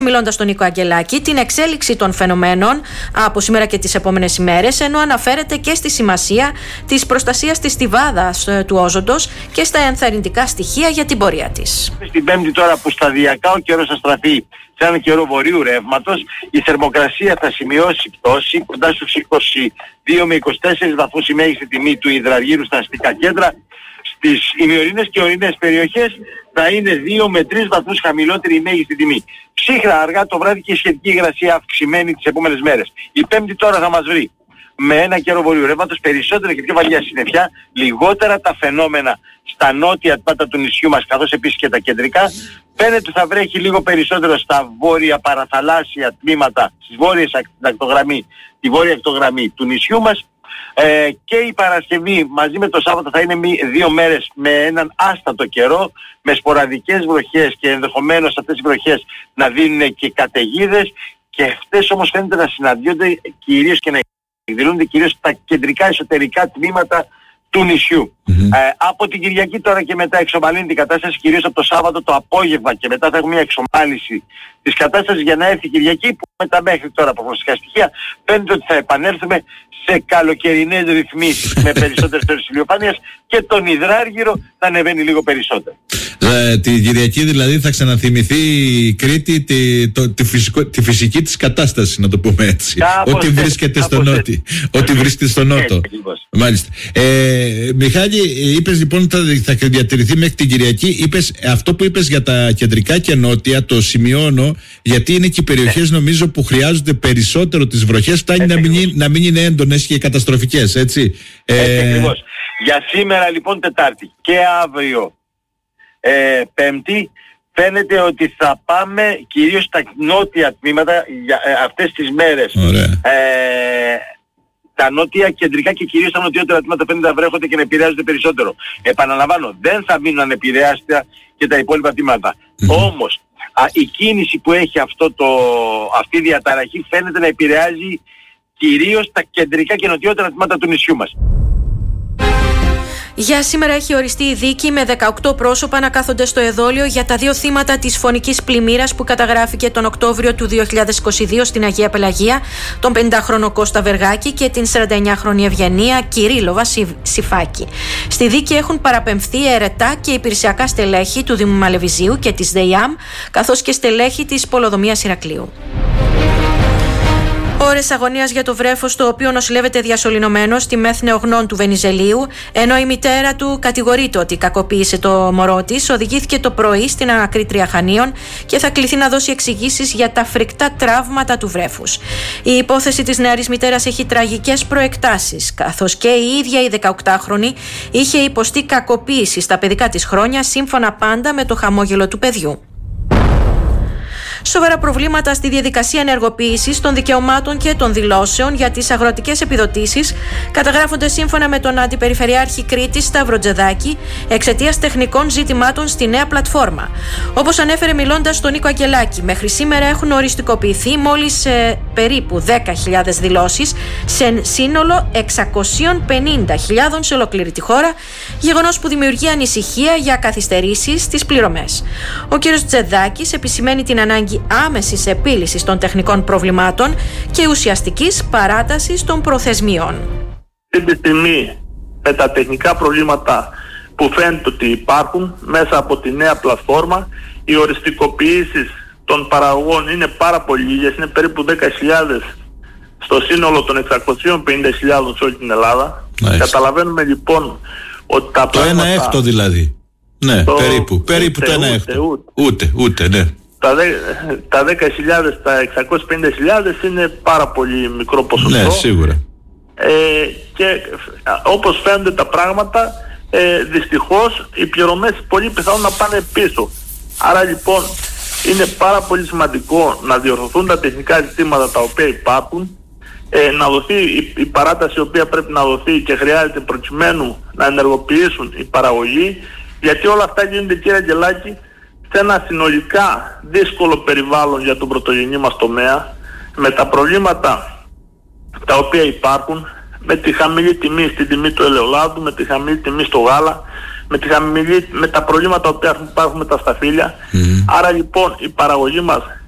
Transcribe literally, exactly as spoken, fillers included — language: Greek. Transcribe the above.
μιλώντας στον Νίκο Αγγελάκη, την εξέλιξη των φαινομένων από σήμερα και τις επόμενες ημέρες, ενώ αναφέρεται και στη σημασία της προστασίας της στιβάδας του όζοντος και στα ενθαρρυντικά στοιχεία για την πορεία της. Στην Πέμπτη τώρα που σταδιακά ο καιρός θα στραφεί σε έναν καιρό βορείου ρεύματος, η θερμοκρασία θα σημειώσει πτώση κοντά στους είκοσι δύο με είκοσι τέσσερις βαθμούς η μέγιστη τιμή του υδραργύρου στα αστικά κέντρα. Στις ημιορεινές και ορεινές περιοχές θα είναι δύο με τρεις βαθμούς χαμηλότερη η μέγιστη τιμή. Ψύχρα αργά το βράδυ και η σχετική υγρασία αυξημένη τις επόμενες μέρες. Η Πέμπτη τώρα θα μας βρει με ένα καιρό βορείου ρεύματος, περισσότερα και πιο βαριά συννεφιά, λιγότερα τα φαινόμενα στα νότια τμήματα του νησιού μας, καθώς επίσης και τα κεντρικά. Φαίνεται ότι θα βρέχει λίγο περισσότερο στα βόρεια παραθαλάσσια τμήματα, στις βόρειες ακτογραμμή, τη βόρεια ακτογραμμή του νησιού μας. Ε, και η Παρασκευή μαζί με το Σάββατο θα είναι δύο μέρες με έναν άστατο καιρό, με σποραδικές βροχές και ενδεχομένως αυτές οι βροχές να δίνουν και καταιγίδες, και αυτές όμως φαίνεται να συναντιόνται κυρίως και να εκδηλώνονται κυρίως στα κεντρικά εσωτερικά τμήματα του νησιού. Mm-hmm. Ε, από την Κυριακή τώρα και μετά εξομαλύνει την κατάσταση, κυρίως από το Σάββατο το απόγευμα και μετά θα έχουμε μια εξομάλυνση της κατάστασης για να έρθει η Κυριακή, που μετά μέχρι τώρα από γνωστικά στοιχεία φαίνεται ότι θα επανέλθουμε σε καλοκαιρινές ρυθμίσεις με περισσότερες ώρες ηλιοφάνειας και τον υδράργυρο θα ανεβαίνει λίγο περισσότερο. Ε, την Κυριακή δηλαδή θα ξαναθυμηθεί η Κρήτη τη, το, τη, φυσικό, τη φυσική της κατάσταση, να το πούμε έτσι. Κάπως ό,τι βρίσκεται έτσι, στο νότι, ό,τι βρίσκεται στο νότο. Έτσι, μάλιστα. Ε, Μιχάλη, είπες λοιπόν ότι θα, θα διατηρηθεί μέχρι την Κυριακή. Είπες, αυτό που είπες για τα κεντρικά και νότια το σημειώνω, γιατί είναι και οι περιοχές νομίζω που χρειάζονται περισσότερο τις βροχές, φτάνει να μην, να μην είναι έντονες και καταστροφικές, έτσι. Έτσι ε... ακριβώς. Για σήμερα λοιπόν Τετάρτη και αύριο ε, Πέμπτη φαίνεται ότι θα πάμε κυρίως στα νότια τμήματα για ε, αυτές τις μέρες. Ε, τα νότια κεντρικά και κυρίως τα νοτιότερα τμήματα φαίνεται να βρέχονται και να επηρεάζονται περισσότερο. Επαναλαμβάνω, δεν θα μείνουν ανεπηρεάστα και τα υπόλοιπα τμήματα. Mm-hmm. Όμως α, η κίνηση που έχει αυτό το, αυτή η διαταραχή φαίνεται να επηρεάζει κυρίως τα κεντρικά και νοτιότερα τμήματα του νησιού μας. Για σήμερα έχει οριστεί η δίκη με δεκαοκτώ πρόσωπα να κάθονται στο εδόλιο για τα δύο θύματα της φωνικής πλημμύρας που καταγράφηκε τον Οκτώβριο του δύο χιλιάδες είκοσι δύο στην Αγία Πελαγία, τον πενηντάχρονο Κώστα Βεργάκη και την σαρανταεννιάχρονη Ευγενία Κυρίλοβα Σιφάκη. Στη δίκη έχουν παραπεμφθεί αιρετά και υπηρεσιακά στελέχη του Δήμου Μαλεβιζίου και της ΔΕΙΑΜ, καθώς και στελέχη της Πολοδομίας Ηρακλείου. Ώρες αγωνίας για το βρέφος, το οποίο νοσηλεύεται διασωληνωμένο στη ΜΕΘ Νεογνών του Βενιζελίου, ενώ η μητέρα του κατηγορείται ότι κακοποίησε το μωρό της, οδηγήθηκε το πρωί στην ανακρίτρια Χανίων και θα κληθεί να δώσει εξηγήσεις για τα φρικτά τραύματα του βρέφους. Η υπόθεση της νεαρής μητέρας έχει τραγικές προεκτάσεις, καθώς και η ίδια η δεκαοκτάχρονη είχε υποστεί κακοποίηση στα παιδικά της χρόνια, σύμφωνα πάντα με το χαμόγελο του παιδιού. Σοβαρά προβλήματα στη διαδικασία ενεργοποίησης των δικαιωμάτων και των δηλώσεων για τις αγροτικές επιδοτήσεις καταγράφονται σύμφωνα με τον Αντιπεριφερειάρχη Κρήτης Σταύρο Τζεδάκη εξαιτίας τεχνικών ζητημάτων στη νέα πλατφόρμα. Όπως ανέφερε μιλώντας στον Νίκο Αγγελάκη, μέχρι σήμερα έχουν οριστικοποιηθεί μόλις ε, περίπου δέκα χιλιάδες δηλώσεις σε σύνολο εξακόσιες πενήντα χιλιάδες σε ολόκληρη τη χώρα, γεγονός που δημιουργεί ανησυχία για καθυστερήσεις στις πληρωμές. Ο κ. Τζεδάκης επισημαίνει την ανάγκη άμεσης επίλυσης των τεχνικών προβλημάτων και ουσιαστικής παράτασης των προθεσμιών. Αυτή τη στιγμή με τα τεχνικά προβλήματα που φαίνεται ότι υπάρχουν μέσα από τη νέα πλατφόρμα, οι οριστικοποιήσεις των παραγωγών είναι πάρα πολύ λίγες, είναι περίπου δέκα χιλιάδες στο σύνολο των εξακόσιες πενήντα χιλιάδες σε όλη την Ελλάδα. Nice. Καταλαβαίνουμε λοιπόν ότι τα το πράγματα... ένα έκτο δηλαδή. Ναι, το... περίπου, περίπου ούτε, το ένα έκτο. Ούτε, ούτε, ούτε, ναι. Τα, δε, τα δέκα χιλιάδες, τα εξακόσιες πενήντα χιλιάδες είναι πάρα πολύ μικρό ποσοστό. Ναι, σίγουρα. Ε, και όπως φαίνονται τα πράγματα, ε, δυστυχώς οι πληρωμές πολύ πιθανόν να πάνε πίσω. Άρα λοιπόν είναι πάρα πολύ σημαντικό να διορθωθούν τα τεχνικά ζητήματα τα οποία υπάρχουν, ε, να δοθεί η, η παράταση η οποία πρέπει να δοθεί και χρειάζεται προκειμένου να ενεργοποιήσουν οι παραγωγοί, γιατί όλα αυτά γίνονται, κύριε Αγγελάκη, σε ένα συνολικά δύσκολο περιβάλλον για τον πρωτογενή μας τομέα, με τα προβλήματα τα οποία υπάρχουν, με τη χαμηλή τιμή στην τιμή του ελαιολάδου, με τη χαμηλή τιμή στο γάλα, με, τη χαμηλή, με τα προβλήματα τα οποία υπάρχουν με τα σταφύλια. Mm. Άρα λοιπόν η παραγωγή μας